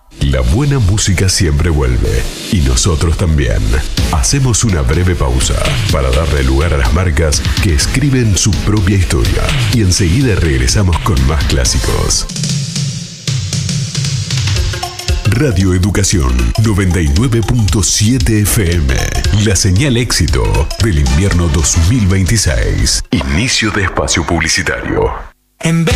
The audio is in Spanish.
La buena música siempre vuelve, y nosotros también. Hacemos una breve pausa para darle lugar a las marcas que escriben su propia historia, y enseguida regresamos con más clásicos. Radio Educación 99.7 FM. La señal éxito del invierno 2026. Inicio de espacio publicitario. En vez